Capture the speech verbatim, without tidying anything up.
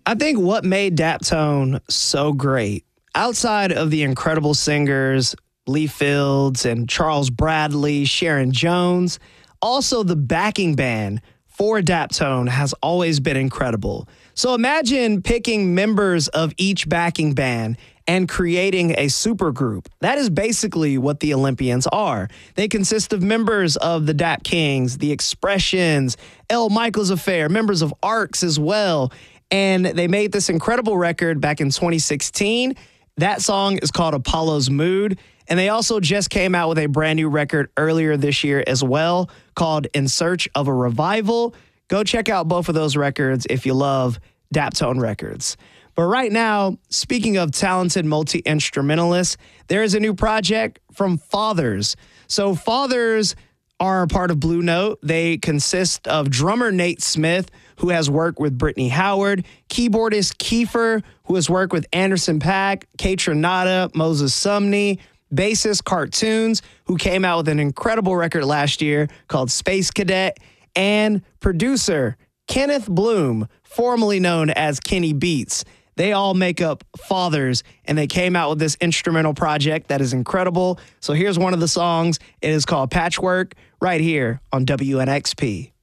I think what made Daptone so great, outside of the incredible singers, Lee Fields and Charles Bradley, Sharon Jones, also the backing band for Daptone has always been incredible. So imagine picking members of each backing band and creating a supergroup. That is basically what the Olympians are. They consist of members of the Dap Kings, the Expressions, El Michaels Affair, members of Arcs as well. And they made this incredible record back in twenty sixteen. That song is called Apollo's Mood. And they also just came out with a brand new record earlier this year as well called In Search of a Revival. Go check out both of those records if you love Daptone records. But right now, speaking of talented multi-instrumentalists, there is a new project from Fathers. So Fathers are a part of Blue Note. They consist of drummer Nate Smith, who has worked with Brittany Howard, keyboardist Kiefer, who has worked with Anderson .Paak, Kaytranada, Moses Sumney, bassist Cartoons, who came out with an incredible record last year called Space Cadet, and producer Kenneth Bloom, formerly known as Kenny Beats. They all make up Fathers, and they came out with this instrumental project that is incredible. So here's one of the songs. It is called Patchwork, right here on W N X P.